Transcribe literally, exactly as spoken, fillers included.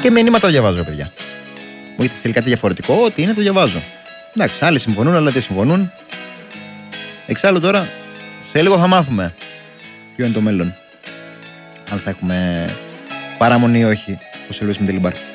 Και μηνύματα διαβάζω, παιδιά. Μου έχετε στείλει κάτι διαφορετικό, ό,τι είναι το διαβάζω. Εντάξει, άλλοι συμφωνούν, άλλοι δεν συμφωνούν. Εξάλλου τώρα, σε λίγο θα μάθουμε ποιο είναι το μέλλον. Αν θα έχουμε παραμονή ή όχι, ο Σίλβιος Μιντελιμπάρ.